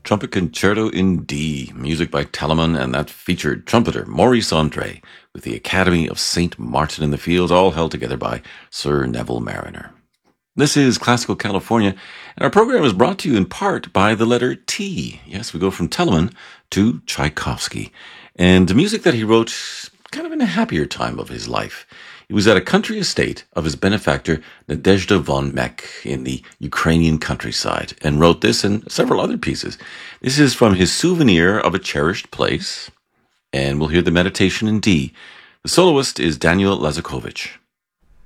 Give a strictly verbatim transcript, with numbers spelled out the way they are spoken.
Trumpet Concerto in D, music by Telemann, and that featured trumpeter Maurice Andre with the Academy of Saint Martin in the Fields, all held together by Sir Neville Marriner. This is Classical California, and our program is brought to you in part by the letter T. Yes, we go from Telemann to Tchaikovsky, and the music that he wrote kind of in a happier time of his life. He was at a country estate of his benefactor Nadezhda von Meck in the Ukrainian countryside and wrote this and several other pieces. This is from his Souvenir of a Cherished Place, and we'll hear the meditation in D. The soloist is Daniel Lazakovich.